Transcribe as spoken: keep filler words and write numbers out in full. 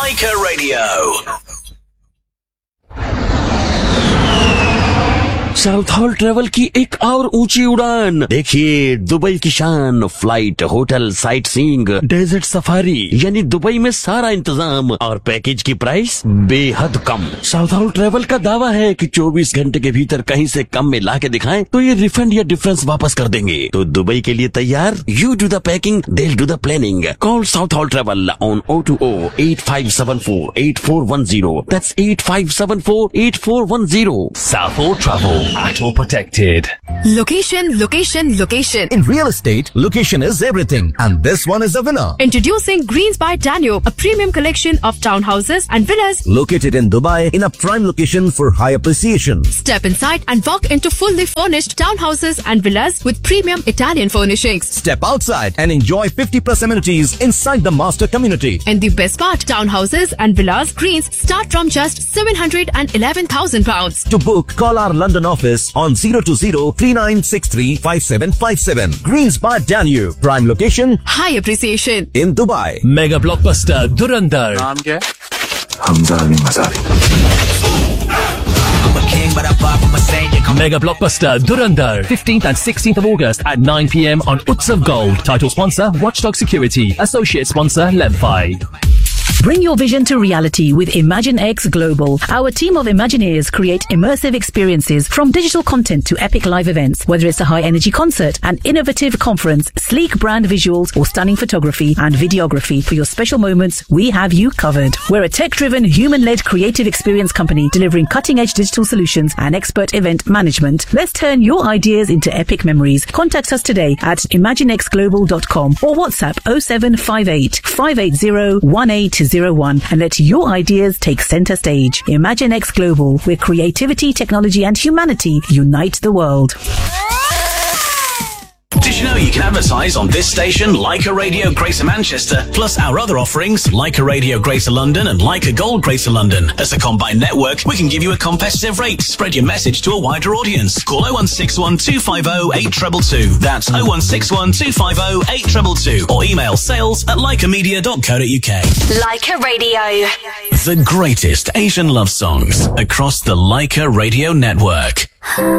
Leica Radio. South hall travel की एक और ऊंची उड़ान। देखिए दुबई की शान, flight, hotel, sight seeing, desert safari, यानी दुबई में सारा इंतजाम और पैकेज की प्राइस बेहद कम। साउथ हॉल ट्रेवल का दावा है कि चौबीस घंटे के भीतर कहीं से कम में ला के दिखाएं तो ये रिफंड या डिफरेंस वापस कर देंगे। तो दुबई के लिए तैयार? You do the packing, they'll do the planning. Call South Hall Travel on zero two zero eight five seven four eight four one zero. That's eight five seven four eight four one zero. South Hall Travel. At all protected. Location, location, location. In real estate, location is everything. And this one is the winner. Introducing Greens by Danube, a premium collection of townhouses and villas. Located in Dubai in a prime location for high appreciation. Step inside and walk into fully furnished townhouses and villas with premium Italian furnishings. Step outside and enjoy fifty plus amenities inside the master community. And the best part, townhouses and villas Greens start from just seven hundred eleven thousand pounds. To book, call our London office on zero two zero three nine six three five seven five seven. Greens by Danube. Prime location. High appreciation. In Dubai. Mega blockbuster Dhurandhar. नाम क्या है? Hamza Ali Mazari. Mega blockbuster Dhurandhar. fifteenth and sixteenth of August at nine p m on Utsav Gold. Title sponsor Watchdog Security. Associate sponsor Lemfi. Bring your vision to reality with ImagineX Global. Our team of Imagineers create immersive experiences from digital content to epic live events. Whether it's a high-energy concert, an innovative conference, sleek brand visuals, or stunning photography and videography for your special moments, we have you covered. We're a tech-driven, human-led creative experience company delivering cutting-edge digital solutions and expert event management. Let's turn your ideas into epic memories. Contact us today at imaginex global dot com or WhatsApp oh seven five eight five eight zero one eight zero one and let your ideas take center stage. ImagineX Global, where creativity, technology and humanity unite the world. Did you know you can advertise on this station, Leica Radio Greater Manchester, plus our other offerings, Leica Radio Greater London and Leica Gold Greater London? As a combined network, we can give you a competitive rate. Spread your message to a wider audience. Call oh one six one two five oh eight two two two. That's oh one six one two five oh eight two two two. Or email sales at leica media dot co dot uk. Leica Radio. The greatest Asian love songs across the Leica Radio network.